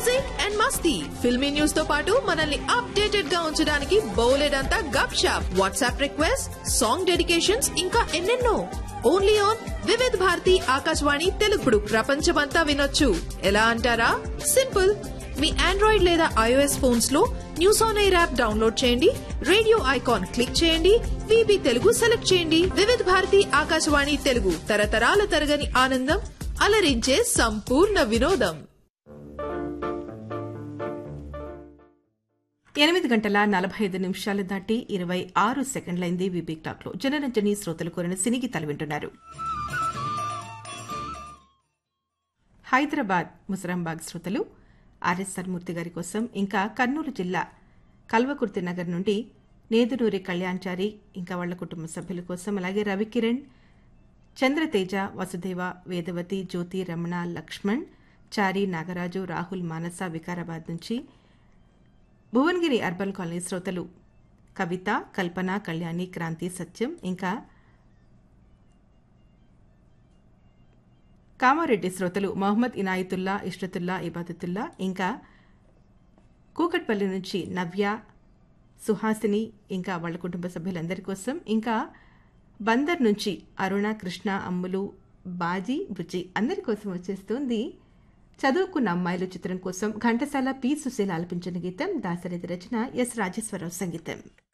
Music and Masti filmy news తో పాటు మనల్ని అప్డేటెడ్ గా ఉంచడానికి బోలెడంతా గప్ shop WhatsApp request song dedications ఇంకా ఎన్నెన్నో ఓన్లీ ఆన్ వివిధ్ భారతి ఆకాశవాణి తెలుగుడు ప్రపంచమంతా వినొచ్చు ఎలా అంటారా సింపుల్ మీ ఆండ్రాయిడ్ లేదా ఐఓఎస్ ఫోన్స్ లో news on air app download చేయండి రేడియో ఐకాన్ క్లిక్ చేయండి వీబీ తెలుగు సెలెక్ట్ చేయండి వివిధ భారతి ఆకాశవాణి తెలుగు తరతరాల తరగని ఆనందం అలరించే సంపూర్ణ వినోదం 8:45 దాటి 26 సెకండ్లైంది. వీబీ క్లాక్ లో జనరంజని శ్రోతలు కోరిన సినీ గీతాలు వింటున్నారు. హైదరాబాద్ ముసరాంబాగ్ శ్రోతలు ఆర్ఎస్ఆర్ మూర్తి గారి కోసం, ఇంకా కర్నూలు జిల్లా కల్వకుర్తి నగర్ నుండి నేదునూరి కళ్యాణ్చారి ఇంకా వాళ్ల కుటుంబ సభ్యుల కోసం, అలాగే రవికిరణ్, చంద్రతేజ, వసుదేవ, వేదవతి, జ్యోతి, రమణ, లక్ష్మణ్, చారి, నాగరాజు, రాహుల్, మానస వికారాబాద్ నుంచి, భువనగిరి అర్బన్ కాలనీ శ్రోతలు కవిత, కల్పన, కళ్యాణి, క్రాంతి, సత్యం, ఇంకా కామారెడ్డి శ్రోతలు మహమ్మద్ ఇనాయతుల్లా, ఇష్రతుల్లా, ఇబాదతుల్లా, ఇంకా కూకట్పల్లి నుంచి నవ్య, సుహాసిని ఇంకా వాళ్ళ కుటుంబ సభ్యులందరి కోసం, ఇంకా బందర్ నుంచి అరుణ, కృష్ణ, అమ్ములు, బాజీ, బుజ్జి అందరి కోసం వచ్చేస్తుంది చదువుకున్న అమ్మాయిలు చిత్రం కోసం ఘంటసాల పి. సుశీల ఆలపించిన గీతం, దాశరథి రచన, ఎస్. రాజేశ్వరరావు సంగీతం.